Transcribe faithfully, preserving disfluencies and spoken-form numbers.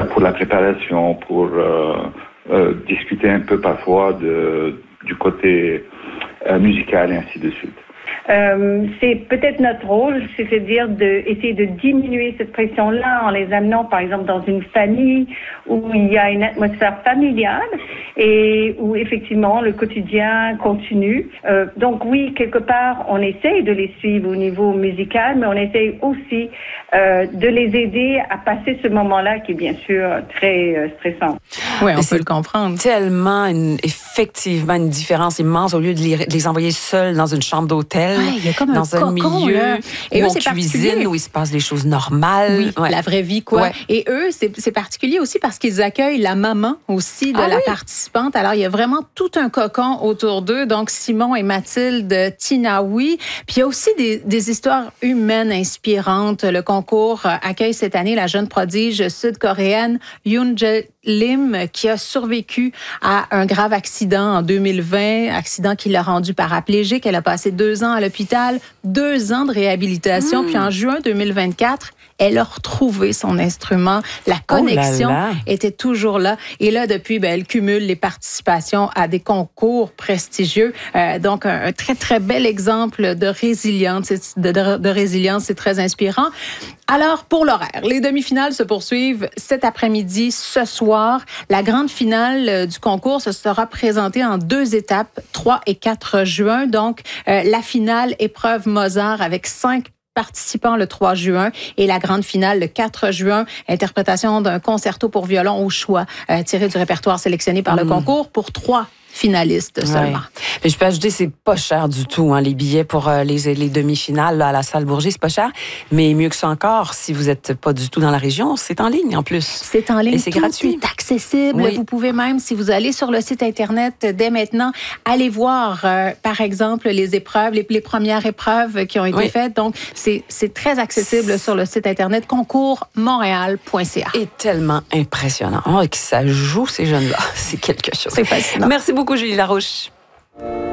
pour la préparation, pour euh, euh, discuter un peu parfois de, du côté euh, musical et ainsi de suite. Euh, c'est peut-être notre rôle, c'est-à-dire d'essayer de diminuer cette pression-là en les amenant, par exemple, dans une famille où il y a une atmosphère familiale et où, effectivement, le quotidien continue. Euh, donc, oui, quelque part, on essaye de les suivre au niveau musical, mais on essaye aussi euh, de les aider à passer ce moment-là qui est, bien sûr, très euh, stressant. Oui, on peut le comprendre. Tellement, une, effectivement, une différence immense au lieu de les, de les envoyer seuls dans une chambre d'hôtel. Ouais, il y a comme dans un, un cocon, milieu là. Et où eux, on c'est cuisine, où il se passe des choses normales. Oui, ouais. la vraie vie, quoi. Ouais. Et eux, c'est, c'est particulier aussi parce qu'ils accueillent la maman aussi de ah la oui? participante. Alors, il y a vraiment tout un cocon autour d'eux. Donc, Simon et Mathilde Tinaoui. Puis, il y a aussi des, des histoires humaines inspirantes. Le concours accueille cette année la jeune prodige sud-coréenne Yoon Jae-lim qui a survécu à un grave accident en deux mille vingt, accident qui l'a rendue paraplégique. Elle a passé deux ans à l'hôpital, deux ans de réhabilitation. Mmh. Puis en juin deux mille vingt-quatre, elle a retrouvé son instrument. La connexion oh là là. était toujours là. Et là, depuis, ben, elle cumule les participations à des concours prestigieux. Euh, donc, un, un très, très bel exemple de résilience. De, de, de résilience, c'est très inspirant. Alors, pour l'horaire, les demi-finales se poursuivent cet après-midi, ce soir. La grande finale du concours se sera présentée en deux étapes, trois et quatre juin. Donc, euh, la finale épreuve Mozart avec cinq participants le trois juin et la grande finale le quatre juin, interprétation d'un concerto pour violon au choix euh, tiré du répertoire sélectionné par mmh. le concours pour trois finalistes seulement. Ouais. Mais je peux ajouter, c'est pas cher du tout, hein, les billets pour euh, les, les demi-finales là, à la salle Bourget, c'est pas cher. Mais mieux que ça encore, si vous êtes pas du tout dans la région, c'est en ligne en plus. C'est en ligne, et c'est tout gratuit. est accessible. Oui. Vous pouvez même, si vous allez sur le site Internet dès maintenant, aller voir, euh, par exemple, les épreuves, les, les premières épreuves qui ont été oui. faites. Donc, c'est, c'est très accessible sur le site Internet concours montréal point c a. Et tellement impressionnant. Oh, que ça joue, ces jeunes-là. C'est quelque chose. C'est fascinant. Merci beaucoup, Julie Larouche.